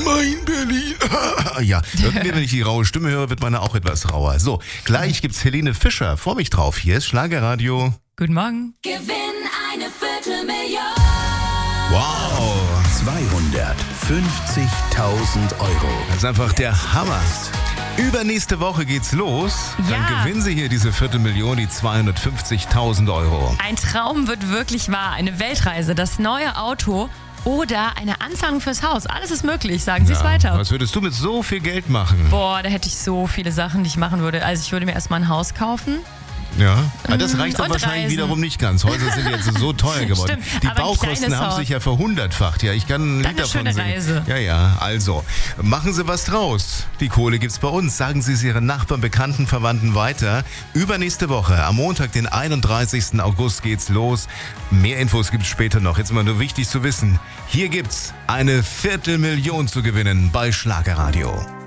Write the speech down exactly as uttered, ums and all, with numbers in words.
Mein Berlin. Ja, irgendwie, wenn ich die raue Stimme höre, wird meine auch etwas rauer. So, gleich gibt's Helene Fischer. Freu mich drauf. Hier ist Schlagerradio. Guten Morgen. Gewinn eine Viertelmillion. Wow. zweihundertfünfzigtausend Euro. Das ist einfach der Hammer. Übernächste Woche geht's los. Dann Ja. gewinnen Sie hier diese Viertelmillion, die zweihundertfünfzigtausend Euro. Ein Traum wird wirklich wahr. Eine Weltreise, das neue Auto oder eine Anzahlung fürs Haus. Alles ist möglich. Sagen Sie es Ja, weiter. was würdest du mit so viel Geld machen? Boah, da hätte ich so viele Sachen, die ich machen würde. Also ich würde mir erstmal ein Haus kaufen. Ja, aber das reicht dann Und wahrscheinlich Reisen. wiederum nicht ganz. Häuser sind jetzt so teuer geworden. Stimmt, Die aber ein Baukosten kleines haben Haus. sich ja verhundertfacht. Ja, ich kann ein Dann Lied eine davon schöne singen. Reise. Ja, ja, also, machen Sie was draus. Die Kohle gibt's bei uns. Sagen Sie es Ihren Nachbarn, Bekannten, Verwandten weiter. Übernächste Woche, am Montag, den einunddreißigsten August geht's los. Mehr Infos gibt's später noch. Jetzt mal nur wichtig zu wissen, hier gibt's eine Viertelmillion zu gewinnen bei Schlagerradio.